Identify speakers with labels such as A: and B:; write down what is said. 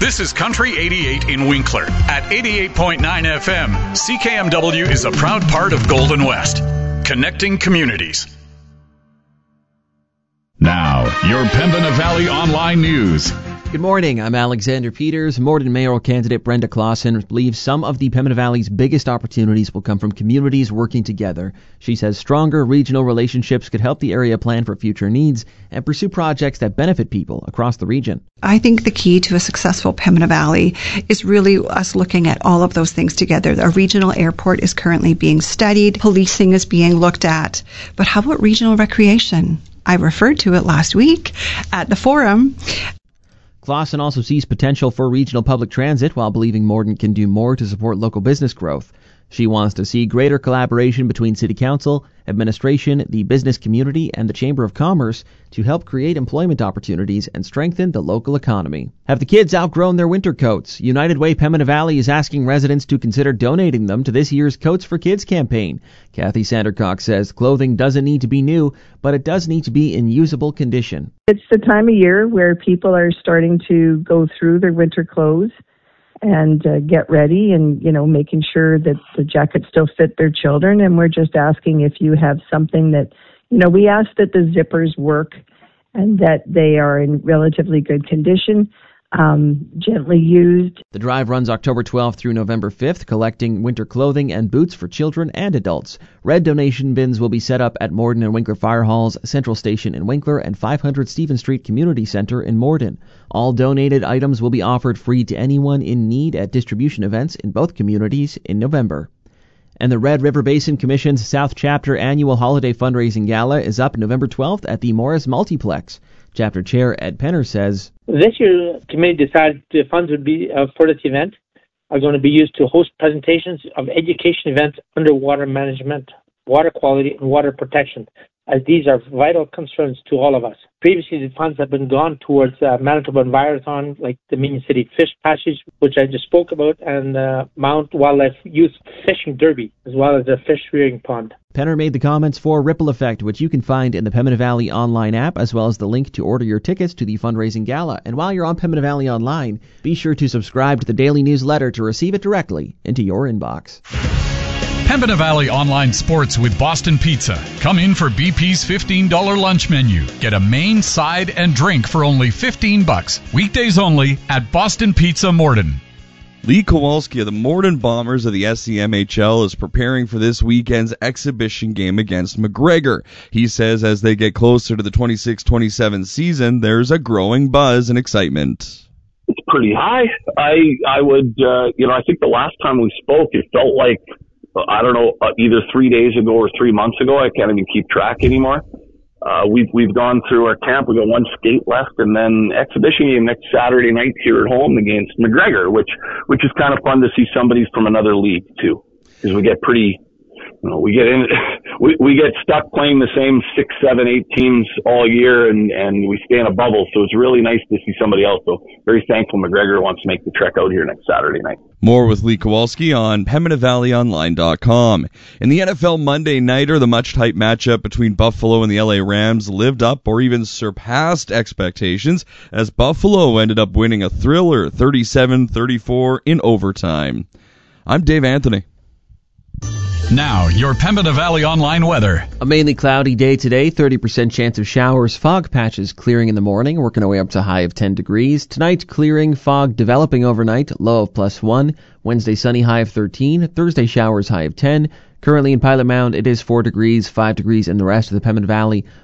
A: This is Country 88 in Winkler. At 88.9 FM, CKMW is a proud part of Golden West, connecting communities. Now, your Pembina Valley Online News.
B: Good morning, I'm Alexander Peters. Morden mayoral candidate Brenda Clausen believes some of the Pembina Valley's biggest opportunities will come from communities working together. She says stronger regional relationships could help the area plan for future needs and pursue projects that benefit people across the region.
C: I think the key to a successful Pembina Valley is really us looking at all of those things together. A regional airport is currently being studied, policing is being looked at, but how about regional recreation? I referred to it last week at the forum.
B: Clausen also sees potential for regional public transit while believing Morden can do more to support local business growth. She wants to see greater collaboration between City Council, administration, the business community, and the Chamber of Commerce to help create employment opportunities and strengthen the local economy. Have the kids outgrown their winter coats? United Way Pembina Valley is asking residents to consider donating them to this year's Coats for Kids campaign. Kathy Sandercock says clothing doesn't need to be new, but it does need to be in usable condition.
D: It's the time of year where people are starting to go through their winter clothes and get ready and, making sure that the jackets still fit their children. And we're just asking if you have something that, we ask that the zippers work and that they are in relatively good condition, gently used.
B: The drive runs October 12th through November 5th, collecting winter clothing and boots for children and adults. Red donation bins will be set up at Morden and Winkler Fire Halls, Central Station in Winkler, and 500 Stephen Street Community Center in Morden. All donated items will be offered free to anyone in need at distribution events in both communities in November. And the Red River Basin Commission's South Chapter annual holiday fundraising gala is up November 12th at the Morris Multiplex. Chapter Chair Ed Penner says,
E: "This year, the committee decided the funds would be for this event are going to be used to host presentations of education events, underwater management, water quality, and water protection, as these are vital concerns to all of us. Previously, the funds have been gone towards Manitoba Envirothon, like the Minion City Fish Passage, which I just spoke about, and Mount Wildlife Youth Fishing Derby, as well as a fish rearing pond."
B: Penner made the comments for Ripple Effect, which you can find in the Pembina Valley online app, as well as the link to order your tickets to the fundraising gala. And while you're on Pembina Valley Online, be sure to subscribe to the daily newsletter to receive it directly into your inbox.
A: Pembina Valley Online Sports with Boston Pizza. Come in for BP's $15 lunch menu. Get a main, side, and drink for only $15. Weekdays only at Boston Pizza Morden.
F: Lee Kowalski of the Morden Bombers of the SCMHL is preparing for this weekend's exhibition game against McGregor. He says as they get closer to the 26-27 season, there's a growing buzz and excitement.
G: It's pretty high. I would, I think the last time we spoke, it felt like, I don't know, either 3 days ago or 3 months ago. I can't even keep track anymore. We've gone through our camp. We got one skate left, and then exhibition game next Saturday night here at home against McGregor, which is kind of fun to see somebody from another league too, because we get pretty, we get stuck playing the same 6, 7, 8 teams all year, and we stay in a bubble. So it's really nice to see somebody else. So very thankful McGregor wants to make the trek out here next Saturday night.
F: More with Lee Kowalski on PembinaValleyOnline.com. In the NFL Monday Nighter, the much-hyped matchup between Buffalo and the LA Rams lived up or even surpassed expectations as Buffalo ended up winning a thriller 37-34 in overtime. I'm Dave Anthony.
A: Now, your Pembina Valley Online weather.
B: A mainly cloudy day today, 30% chance of showers, fog patches clearing in the morning, working our way up to a high of 10 degrees. Tonight, clearing, fog developing overnight, low of +1. Wednesday, sunny, high of 13. Thursday, showers, high of 10. Currently in Pilot Mound, it is 4 degrees, 5 degrees in the rest of the Pembina Valley.